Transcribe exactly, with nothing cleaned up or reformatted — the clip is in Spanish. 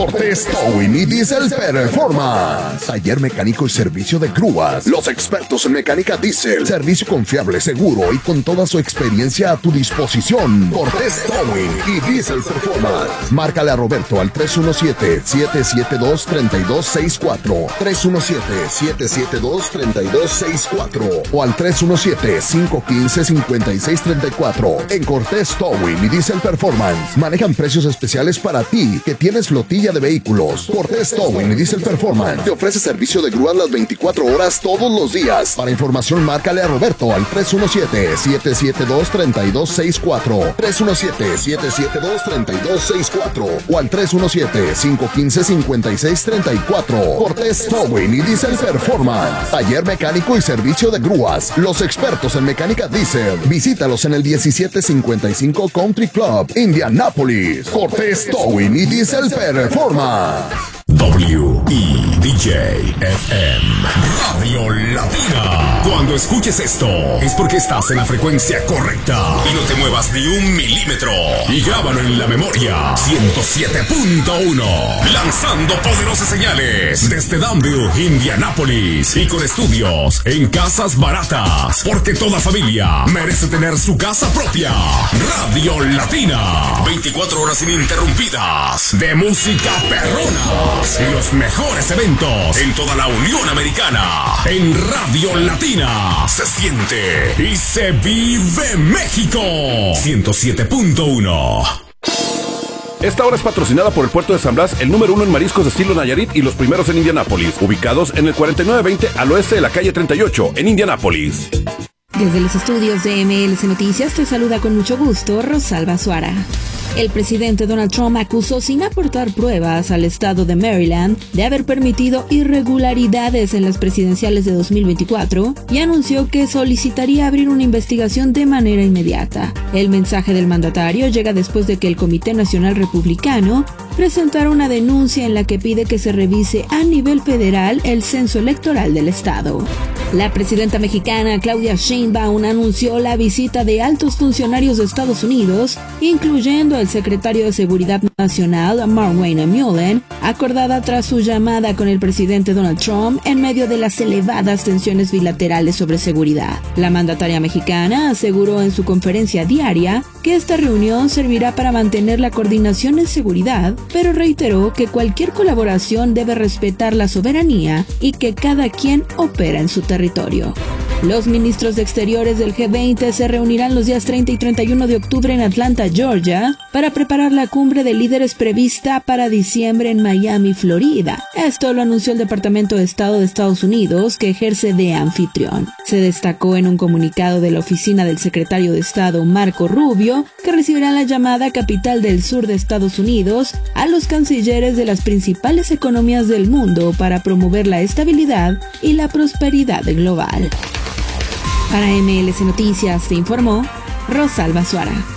Cortés Towing y Diesel Performance. Taller mecánico y servicio de grúas. Los expertos en mecánica diésel. Servicio confiable, seguro y con toda su experiencia a tu disposición. Cortés Towing y Diesel Performance. Márcale a Roberto al tres uno siete, siete siete dos, tres dos seis cuatro. tres uno siete, siete siete dos, tres dos seis cuatro o al tres uno siete, cinco uno cinco, cinco seis tres cuatro. En Cortés Towing y Diesel Performance manejan precios especiales para ti que tienes flotilla de vehículos. Cortés Towing y Diesel Performance te ofrece servicio de grúas las veinticuatro horas todos los días. Para información, márcale a Roberto al tres uno siete, siete siete dos, tres dos seis cuatro. tres uno siete, siete siete dos, tres dos seis cuatro o al tres uno siete, cinco uno cinco, cinco seis tres cuatro. Cortés Towing y Diesel Performance. Taller mecánico y servicio de grúas. Los expertos en mecánica diésel. Visítalos en el diecisiete cincuenta y cinco Country Club, Indianapolis. Cortés Towing y Diesel Performance. W E D J F M Radio Latina. Cuando escuches esto es porque estás en la frecuencia correcta y no te muevas ni un milímetro. Y grábalo en la memoria. ciento siete punto uno. Lanzando poderosas señales desde Danville, Indianapolis, y con estudios en casas baratas, porque toda familia merece tener su casa propia. Radio Latina, veinticuatro horas ininterrumpidas de música perrona y los mejores eventos en toda la Unión Americana. En Radio Latina se siente y se vive México. ciento siete punto uno. Esta hora es patrocinada por el Puerto de San Blas, el número uno en mariscos de estilo Nayarit y los primeros en Indianápolis, ubicados en el cuarenta y nueve veinte al oeste de la calle treinta y ocho, en Indianápolis. Desde los estudios de M L C Noticias te saluda con mucho gusto Rosalba Suara. El presidente Donald Trump acusó sin aportar pruebas al estado de Maryland de haber permitido irregularidades en las presidenciales de dos mil veinticuatro y anunció que solicitaría abrir una investigación de manera inmediata. El mensaje del mandatario llega después de que el Comité Nacional Republicano presentara una denuncia en la que pide que se revise a nivel federal el censo electoral del estado. La presidenta mexicana Claudia Sheinbaum anunció la visita de altos funcionarios de Estados Unidos, incluyendo al secretario de Seguridad Nacional, Mark Wayne Mullen, acordada tras su llamada con el presidente Donald Trump en medio de las elevadas tensiones bilaterales sobre seguridad. La mandataria mexicana aseguró en su conferencia diaria que esta reunión servirá para mantener la coordinación en seguridad, pero reiteró que cualquier colaboración debe respetar la soberanía y que cada quien opera en su territorio. Los ministros de Exteriores del G veinte se reunirán los días treinta y treinta y uno de octubre en Atlanta, Georgia, para preparar la cumbre de líderes prevista para diciembre en Miami, Florida. Esto lo anunció el Departamento de Estado de Estados Unidos, que ejerce de anfitrión. Se destacó en un comunicado de la oficina del secretario de Estado, Marco Rubio, que recibirán la llamada capital del sur de Estados Unidos a los cancilleres de las principales economías del mundo para promover la estabilidad y la prosperidad global. Para M L C Noticias te informó Rosalba Suara.